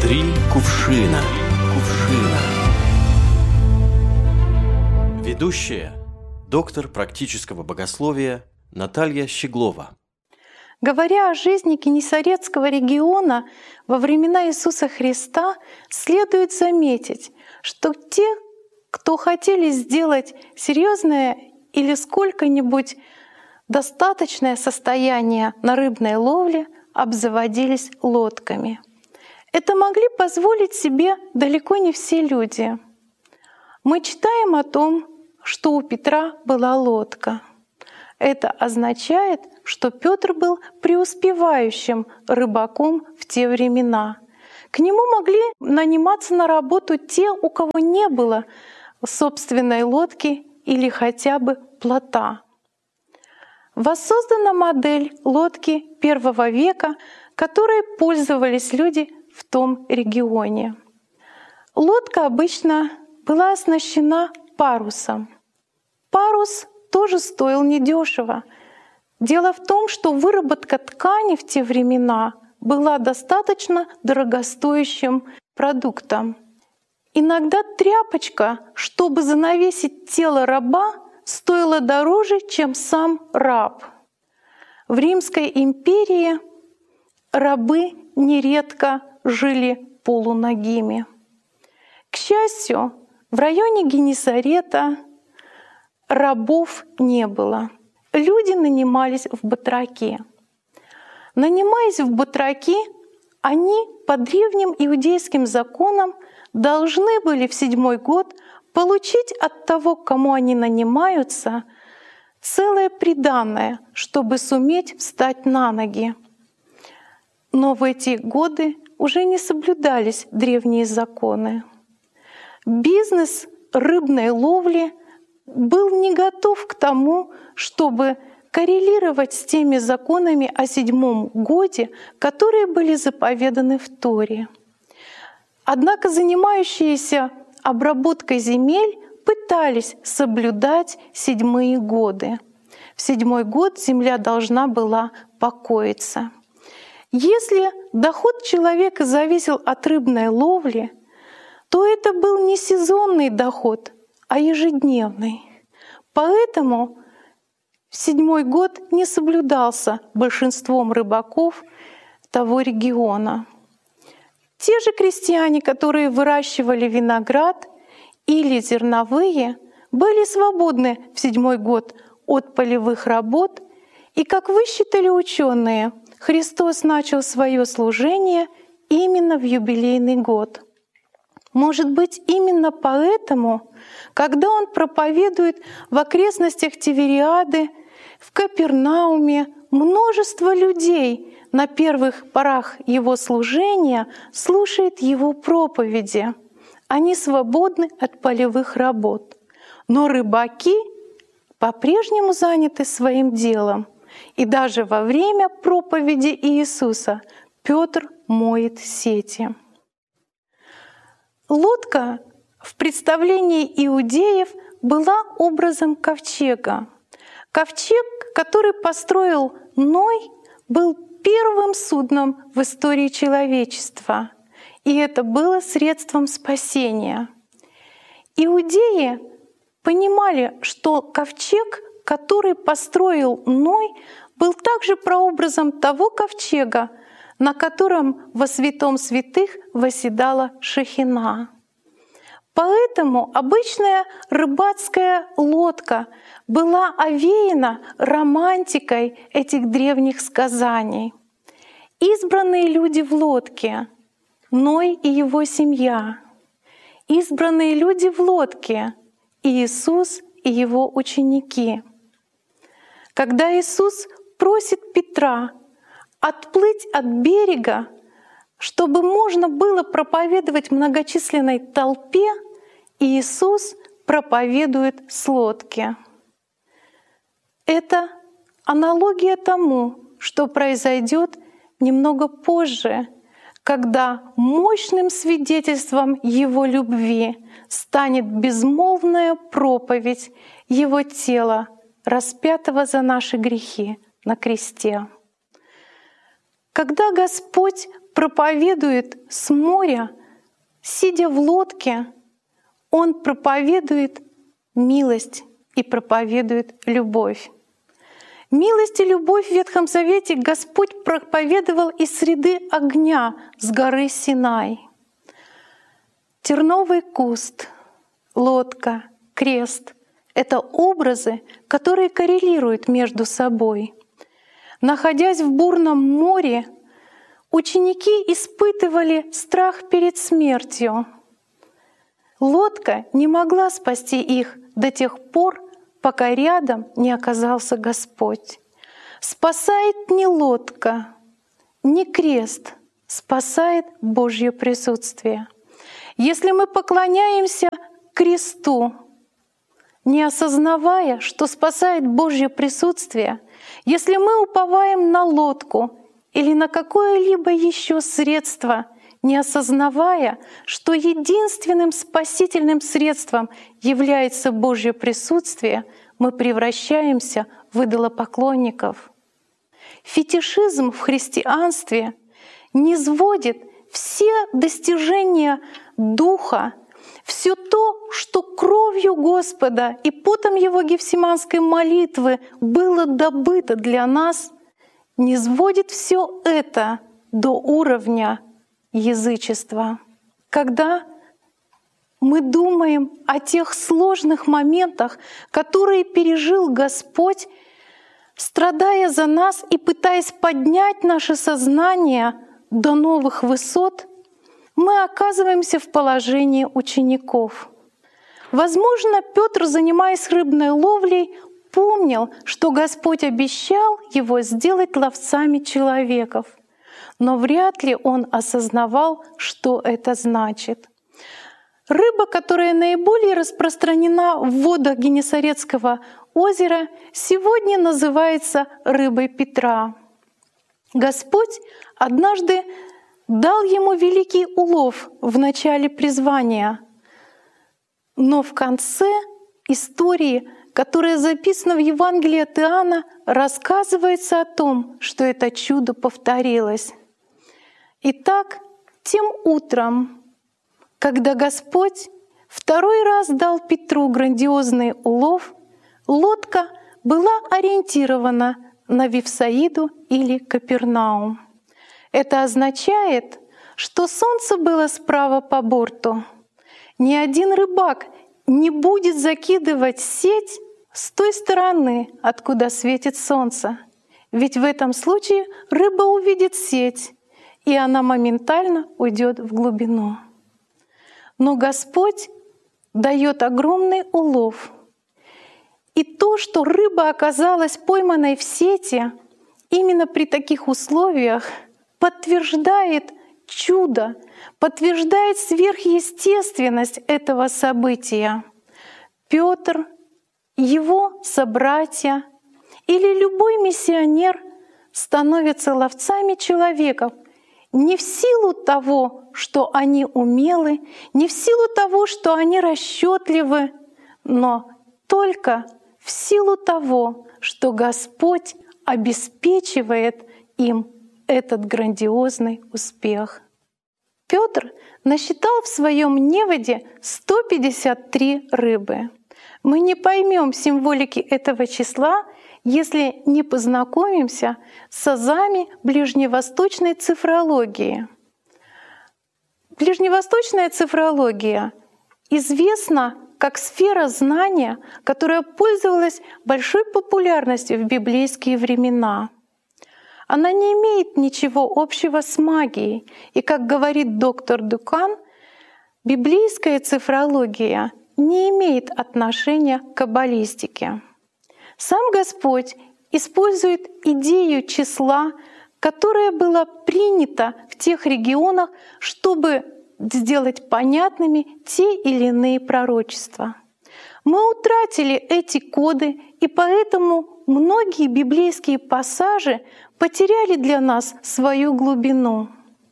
Три кувшина. Ведущая, доктор практического богословия Наталья Щеглова. Говоря о жизни Генесарецкого региона во времена Иисуса Христа, следует заметить, что те, кто хотели сделать серьезное или сколько-нибудь достаточное состояние на рыбной ловле, обзаводились лодками. Это могли позволить себе далеко не все люди. Мы читаем о том, что у Петра была лодка. Это означает, что Петр был преуспевающим рыбаком в те времена. К нему могли наниматься на работу те, у кого не было собственной лодки или хотя бы плота. Воссоздана модель лодки I века, которой пользовались люди в том регионе. Лодка обычно была оснащена парусом. Парус тоже стоил недешево. Дело в том, что выработка ткани в те времена была достаточно дорогостоящим продуктом. Иногда тряпочка, чтобы занавесить тело раба, стоила дороже, чем сам раб. В Римской империи рабы нередко жили полунагими. К счастью, в районе Генесарета рабов не было. Люди нанимались в батраки. Нанимаясь в батраки, они по древним иудейским законам должны были в 7-й год получить от того, кому они нанимаются, целое приданое, чтобы суметь встать на ноги. Но в эти годы уже не соблюдались древние законы. Бизнес рыбной ловли был не готов к тому, чтобы коррелировать с теми законами о 7-м годе, которые были заповеданы в Торе. Однако занимающиеся обработкой земель пытались соблюдать 7-е годы. В 7-й год земля должна была покоиться. Если доход человека зависел от рыбной ловли, то это был не сезонный доход, а ежедневный. Поэтому 7-й год не соблюдался большинством рыбаков того региона. Те же крестьяне, которые выращивали виноград или зерновые, были свободны в 7-й год от полевых работ, и, как высчитали ученые, Христос начал свое служение именно в юбилейный год. Может быть, именно поэтому, когда Он проповедует в окрестностях Тивериады, в Капернауме, множество людей на первых порах Его служения слушает Его проповеди. Они свободны от полевых работ. Но рыбаки по-прежнему заняты своим делом. И даже во время проповеди Иисуса Петр моет сети. Лодка в представлении иудеев была образом ковчега. Ковчег, который построил Ной, был первым судном в истории человечества, и это было средством спасения. Иудеи понимали, что ковчег, который построил Ной, был также прообразом того ковчега, на котором во святом святых восседала Шехина. Поэтому обычная рыбацкая лодка была овеяна романтикой этих древних сказаний. Избранные люди в лодке — Ной и его семья. Избранные люди в лодке — Иисус и его ученики. Когда Иисус просит Петра отплыть от берега, чтобы можно было проповедовать многочисленной толпе, Иисус проповедует с лодки. Это аналогия тому, что произойдет немного позже, когда мощным свидетельством Его любви станет безмолвная проповедь Его тела, распятого за наши грехи на кресте. Когда Господь проповедует с моря, сидя в лодке, Он проповедует милость и проповедует любовь. Милость и любовь в Ветхом Завете Господь проповедовал из среды огня с горы Синай. Терновый куст, лодка, крест — это образы, которые коррелируют между собой. Находясь в бурном море, ученики испытывали страх перед смертью. Лодка не могла спасти их до тех пор, пока рядом не оказался Господь. Спасает не лодка, не крест, спасает Божье присутствие. Если мы поклоняемся кресту, не осознавая, что спасает Божье присутствие, если мы уповаем на лодку или на какое-либо еще средство, не осознавая, что единственным спасительным средством является Божье присутствие, мы превращаемся в идолопоклонников. Фетишизм в христианстве низводит все достижения Духа, все то, что кровью Господа и потом Его гефсиманской молитвы было добыто для нас, низводит все это до уровня язычества. Когда мы думаем о тех сложных моментах, которые пережил Господь, страдая за нас и пытаясь поднять наше сознание до новых высот, мы оказываемся в положении учеников. Возможно, Петр, занимаясь рыбной ловлей, помнил, что Господь обещал его сделать ловцами человеков, но вряд ли он осознавал, что это значит. Рыба, которая наиболее распространена в водах Генесарецкого озера, сегодня называется рыбой Петра. Господь однажды дал ему великий улов в начале призвания, но в конце истории, которая записана в Евангелии от Иоанна, рассказывается о том, что это чудо повторилось. Итак, тем утром, когда Господь второй раз дал Петру грандиозный улов, лодка была ориентирована на Вифсаиду или Капернаум. Это означает, что солнце было справа по борту. Ни один рыбак не будет закидывать сеть с той стороны, откуда светит солнце. Ведь в этом случае рыба увидит сеть, и она моментально уйдет в глубину. Но Господь дает огромный улов. И то, что рыба оказалась пойманной в сети, именно при таких условиях подтверждает чудо, подтверждает сверхъестественность этого события. Петр, его собратья или любой миссионер становятся ловцами человеков не в силу того, что они умелы, не в силу того, что они расчетливы, но только в силу того, что Господь обеспечивает им этот грандиозный успех. Петр насчитал в своем неводе 153 рыбы. Мы не поймем символики этого числа, если не познакомимся с азами ближневосточной цифрологии. Ближневосточная цифрология известна как сфера знания, которая пользовалась большой популярностью в библейские времена. Она не имеет ничего общего с магией, и, как говорит доктор Дукан, библейская цифрология не имеет отношения к каббалистике. Сам Господь использует идею числа, которая была принята в тех регионах, чтобы сделать понятными те или иные пророчества. Мы утратили эти коды, и поэтому многие библейские пассажи потеряли для нас свою глубину.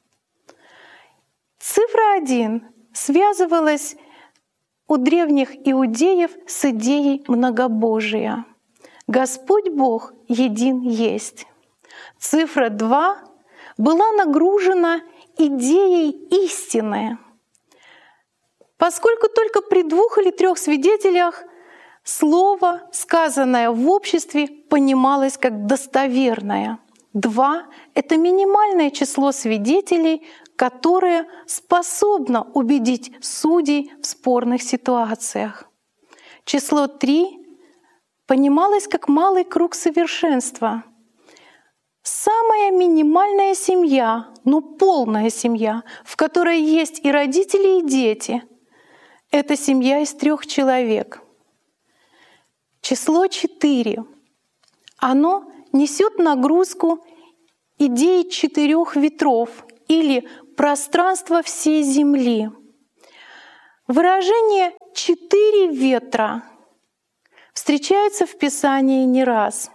Цифра 1 связывалась у древних иудеев с идеей многобожия. Господь Бог един есть. Цифра 2 была нагружена идеей истины, поскольку только при 2 или 3 свидетелях слово, сказанное в обществе, понималось как достоверное. 2 — это минимальное число свидетелей, которое способно убедить судей в спорных ситуациях. Число 3 понималось как малый круг совершенства. Самая минимальная семья, но полная семья, в которой есть и родители, и дети — это семья из 3 человек. Число 4. Оно несет нагрузку идеи 4 ветров или пространства всей Земли. Выражение «4 ветра» встречается в Писании не раз.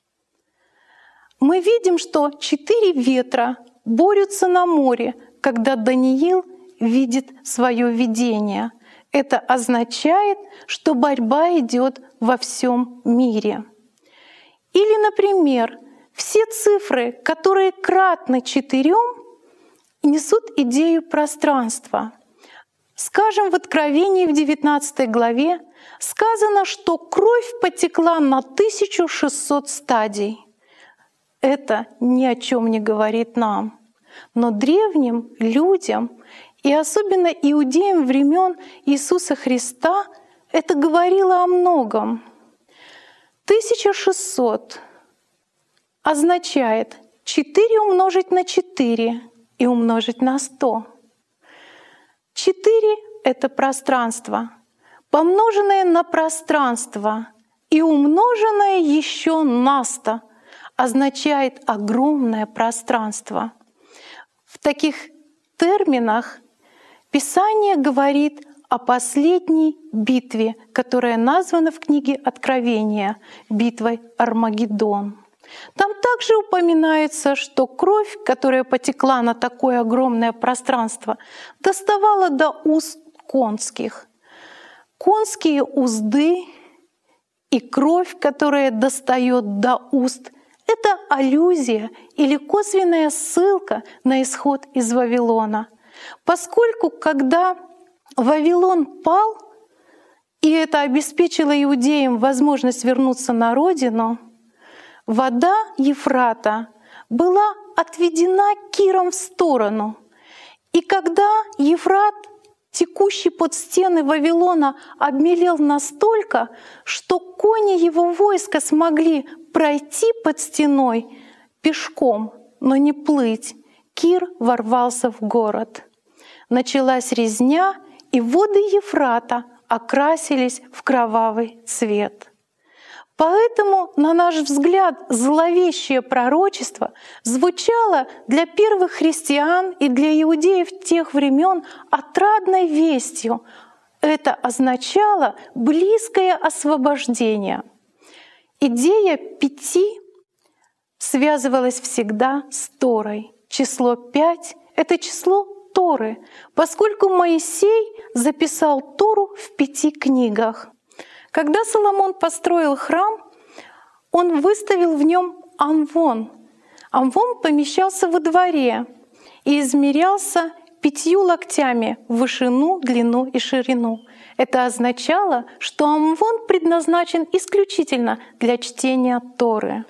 Мы видим, что 4 ветра борются на море, когда Даниил видит свое видение. Это означает, что борьба идет во всем мире. Или, например, все цифры, которые кратны 4, несут идею пространства. Скажем, в Откровении в 19 главе сказано, что кровь потекла на 1600 стадий. Это ни о чем не говорит нам. Но древним людям, и особенно иудеям времен Иисуса Христа, это говорило о многом. 1600 означает 4 умножить на 4 и умножить на 100. 4 — это пространство, помноженное на пространство и умноженное еще на 100 означает огромное пространство. В таких терминах Писание говорит о последней битве, которая названа в книге Откровения битвой Армагеддон. Там также упоминается, что кровь, которая потекла на такое огромное пространство, доставала до уст конских. Конские узды и кровь, которая достает до уст, это аллюзия или косвенная ссылка на исход из Вавилона. Поскольку когда Вавилон пал, и это обеспечило иудеям возможность вернуться на родину, вода Ефрата была отведена Киром в сторону. И когда Ефрат, текущий под стены Вавилона, обмелел настолько, что кони его войска смогли пройти под стеной пешком, но не плыть, Кир ворвался в город. Началась резня, и воды Ефрата окрасились в кровавый цвет. Поэтому, на наш взгляд, зловещее пророчество звучало для первых христиан и для иудеев тех времен отрадной вестью. Это означало близкое освобождение. Идея 5 связывалась всегда с Торой. Число 5 — это число Торы, поскольку Моисей записал Тору в 5 книгах. Когда Соломон построил храм, он выставил в нем амвон. Амвон помещался во дворе и измерялся 5 локтями в вышину, длину и ширину. Это означало, что амвон предназначен исключительно для чтения Торы.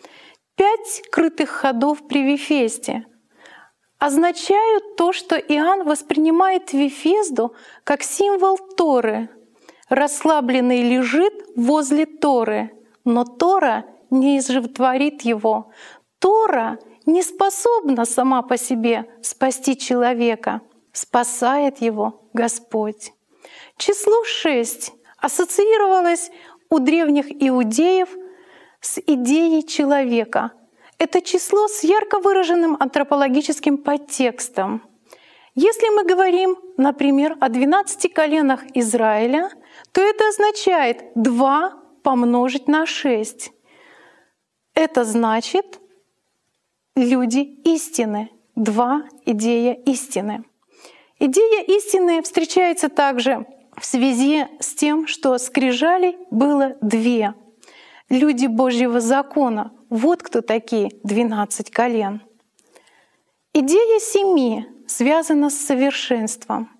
5 крытых ходов при Вифесте означают то, что Иоанн воспринимает Вифезду как символ Торы. Расслабленный лежит возле Торы, но Тора не изживотворит его. Тора не способна сама по себе спасти человека, спасает его Господь. Число 6 ассоциировалось у древних иудеев с идеей человека. Это число с ярко выраженным антропологическим подтекстом. Если мы говорим, например, о 12 коленах Израиля, то это означает 2 помножить на 6. Это значит люди истины. 2 — идея истины. Идея истины встречается также в связи с тем, что скрижалей было 2. Люди Божьего закона — вот кто такие 12 колен. Идея 7 связано с совершенством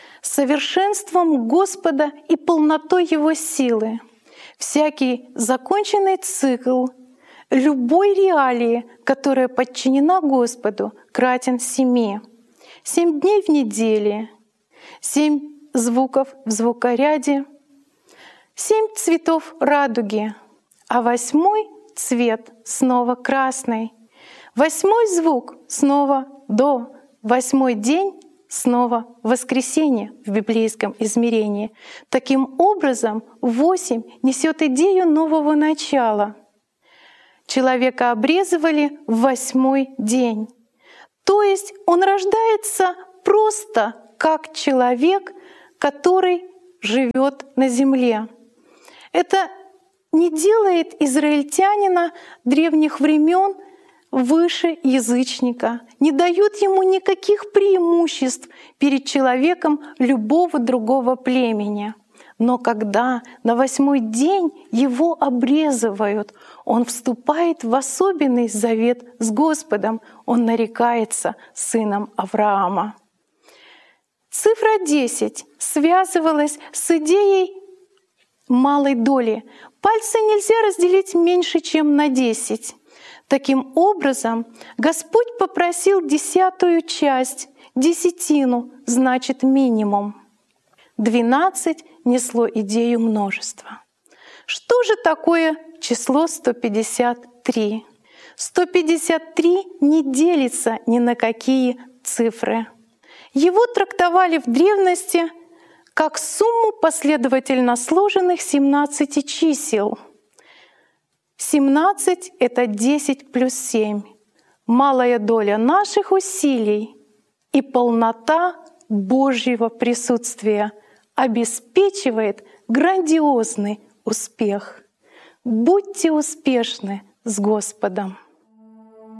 Господа и полнотой Его силы. Всякий законченный цикл любой реалии, которая подчинена Господу, кратен 7. 7 дней в неделе, 7 звуков в звукоряде, 7 цветов радуги, а 8-й цвет снова красный. 8-й звук снова до, 8-й день снова воскресенье в библейском измерении. Таким образом, 8 несет идею нового начала. Человека обрезывали в 8-й день. То есть он рождается просто как человек, который живет на земле. Это не делает израильтянина древних времен выше язычника, не дает ему никаких преимуществ перед человеком любого другого племени. Но когда на 8-й день его обрезывают, он вступает в особенный завет с Господом, он нарекается сыном Авраама. Цифра 10 связывалась с идеей малой доли. Пальцы нельзя разделить меньше, чем на 10. Таким образом, Господь попросил 10-ю часть, десятину, значит минимум. 12 несло идею множества. Что же такое число 153? 153 не делится ни на какие цифры. Его трактовали в древности как сумму последовательно сложенных 17 чисел. 17 — это 10 плюс 7. Малая доля наших усилий и полнота Божьего присутствия обеспечивает грандиозный успех. Будьте успешны с Господом!